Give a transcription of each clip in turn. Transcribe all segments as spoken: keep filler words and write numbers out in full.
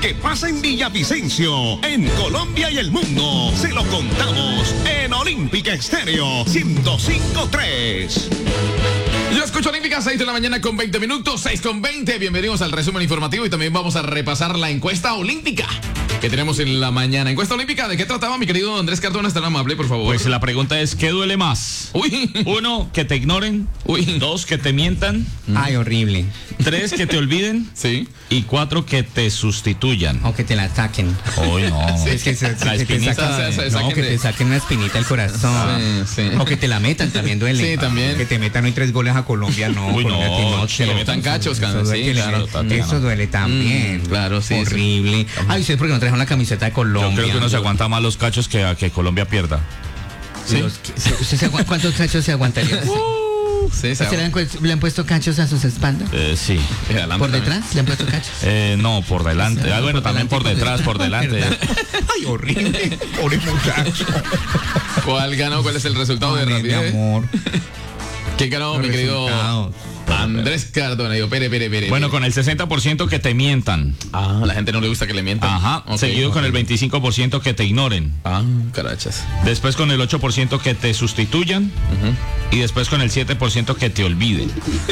que pasa en Villavicencio, en Colombia y el mundo, se lo contamos en Olímpica Estéreo ciento cinco punto tres. Yo escucho Olímpica, seis de la mañana con veinte minutos, seis con veinte. Bienvenidos al resumen informativo y también vamos a repasar la encuesta olímpica que tenemos en la mañana. Encuesta olímpica, ¿de qué trataba, mi querido Andrés Cardona? Tan amable, por favor. Pues la pregunta es, ¿qué duele más? Uy. Uno, que te ignoren. Uy. Dos, que te mientan. Ay, horrible. Tres, que te olviden. Sí. Y cuatro, que te sustituyan. O que te la ataquen. Uy, no. Sí, es que se, la se te espinita. saca, se- se no, saquen que de- te saquen una espinita al corazón. Sí, sí. O que te la metan, también duele. Sí, también. Que te metan hoy tres goles a Colombia, no. Uy, Colombia no, tiene que ocho. le metan cachos, Eso can- duele, sí, que le- claro, Tatiana. Eso duele también. Mm, claro, sí, sí. Horrible. Ay, ¿ustedes por qué no trajeron la camiseta de Colombia? Yo creo que uno se aguanta más los cachos que a que Colombia pierda. Sí. Los- ¿Usted se agu- ¿Cuántos cachos se aguantaría? Sí, se ¿Usted le han, cu- le han puesto cachos a sus espaldas? Eh, sí. Adelante ¿Por también. detrás le han puesto cachos? Eh, no, por delante. Ah, bueno, Por también delante, por por detrás, por delante. ¿Verdad? Ay, horrible. Pobre muchacho. ¿Cuál ganó? ¿Cuál es el resultado de Ay, mi rapidez? amor. ¿Quién ganó, Los mi querido resultados. Andrés Cardona? Digo, pere, pere, pere. Bueno, pere. con el sesenta por ciento que te mientan. Ah, la gente no le gusta que le mientan. Ajá. Ok, Seguido con ok. el veinticinco por ciento que te ignoren. Ah, carachas. Después con el ocho por ciento que te sustituyan. Y después con el siete por ciento que te olviden.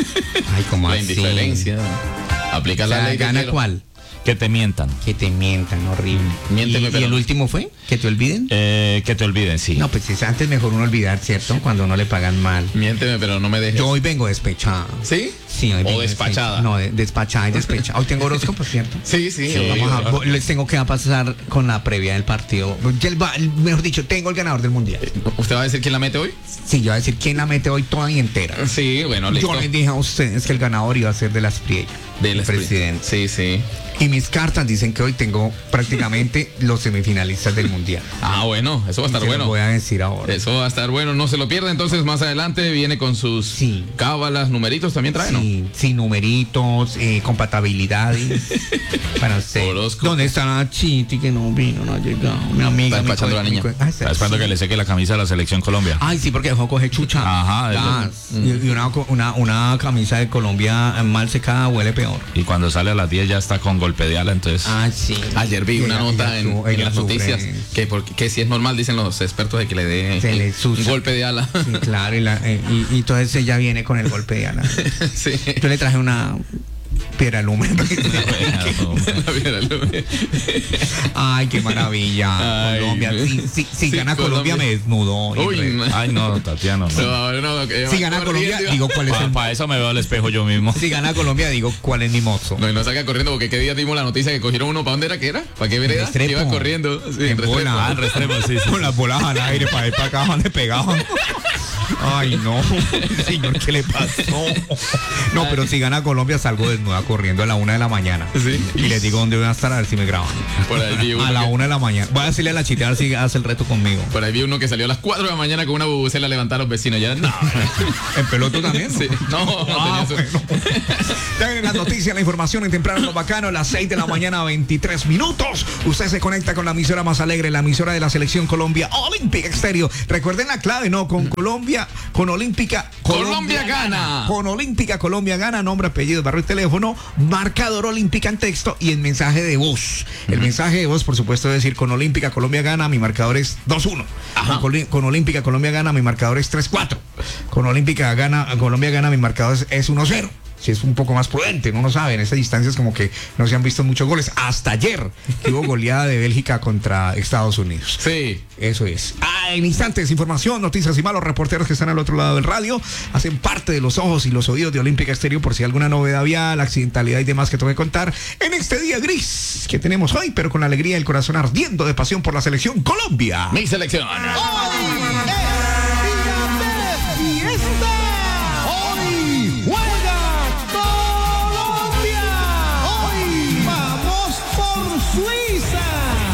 Ay, ¿cómo La así? indiferencia. Aplica O la sea, ley de ¿gana hielo. cuál? Que te mientan. Que te mientan, horrible. Miénteme, ¿Y, pero- y el último fue? ¿Que te olviden? Eh, que te olviden, sí. No, pues es antes mejor uno olvidar, ¿cierto? Cuando no le pagan mal. Miénteme, pero no me dejes. Yo hoy vengo despechada. ¿Sí? Sí, hoy O vengo despachada. despecha- No, de- despachada y despechada. Hoy tengo horóscopo, ¿cierto? Sí, sí. Sí, obvio. vamos a- vo- les tengo que pasar con la previa del partido. Ya el va- el- mejor dicho, tengo el ganador del mundial. ¿Usted va a decir quién la mete hoy? Sí, yo voy a decir quién la mete hoy toda y entera. Sí, bueno, listo. Yo les dije a ustedes que el ganador iba a ser de las Priella, Del el presidente. Sí, sí. Y mis cartas dicen que hoy tengo prácticamente los semifinalistas del mundial. Ah, bueno, eso va a estar Se los bueno. voy a decir ahora. Eso va a estar bueno, no se lo pierda. Entonces, más adelante viene con sus Sí. cábalas, numeritos también trae, ¿no? Sí, sí, numeritos, eh, compatibilidades. Para usted. Horóscopo. ¿Dónde está la Chiti que no vino, no ha llegado? Mi amiga. Está mi despachando co- a la niña. mi co- Ay, Está esperando que le seque la camisa de la selección Colombia. Ay, sí, porque dejó coger chucha. Ajá, Gas. Y, y una, co- una, una camisa de Colombia mal secada huele peor. Y cuando sale a las diez ya está con golpe de ala, entonces. Ah, sí. Ayer vi una Ella- nota ella en, su- en ella las sufre. noticias que, porque, que si es normal, dicen los expertos, de que le dé Se le un susa. golpe de ala. Sí, claro, y, la- eh, y, y entonces ella viene con el golpe de ala. Sí. Yo le traje una piedra lumen. Ay, qué maravilla. Ay, Colombia. Si, si, si sí, gana Colombia, Colombia. me desnudo. Uy, Y- no. Ay, no, Tatiana, no. No, no, que Si va gana Colombia, corriendo. digo cuál es Para el. eso me veo al espejo yo mismo. Si gana Colombia, digo cuál es mi mozo. No, y no salga corriendo porque qué día dimos la noticia que cogieron uno. ¿Para dónde era que era? ¿Para qué vereda? Restrepo. Iba corriendo. Sí, En en Restrepo. bola. Ah, el Restrepo, sí, sí. Con las bolas al aire para ir para acá donde pegaban. Ay, no. Señor, ¿qué le pasó? No, pero si gana Colombia, salgo desnuda corriendo a la una de la mañana. Sí. Y les digo dónde voy a estar a ver si me graban. Por ahí vi uno A la que- una de la mañana. Voy a decirle a la chita a ver si hace el reto conmigo. Por ahí vi uno que salió a las cuatro de la mañana con una bubucela a levantar a los vecinos. Ya no. ¿En peloto también? ¿no? Sí. No, no Ah, tenía su- bueno. Ya vienen las noticias, la información en Temprano Lo Bacano, a las seis de la mañana, veintitrés minutos. Usted se conecta con la emisora más alegre, la emisora de la selección Colombia, Olímpica Estéreo. Recuerden la clave, ¿no? Con Colombia, con Olímpica. Colombia gana. Con Olímpica, Colombia gana, nombre, apellido, barrio y teléfono, marcador Olímpica en texto y en mensaje de voz. El mensaje de voz, por supuesto, debe decir con Olímpica, Colombia gana, mi marcador es dos uno. Con, Coli- con Olímpica, Colombia gana, mi marcador es tres cuatro. Con Olímpica gana, Colombia gana, mi marcador es, es uno cero. Si es un poco más prudente, no lo sabe. En estas distancias como que no se han visto muchos goles. Hasta ayer que hubo goleada de Bélgica contra Estados Unidos. Sí. Eso es. Ah, en instantes, información, noticias y malos reporteros que están al otro lado del radio hacen parte de los ojos y los oídos de Olímpica Estéreo por si hay alguna novedad vial, accidentalidad y demás que tengo que contar en este día gris que tenemos hoy, pero con la alegría y el corazón ardiendo de pasión por la selección Colombia. Mi selección. ¡Olímpica!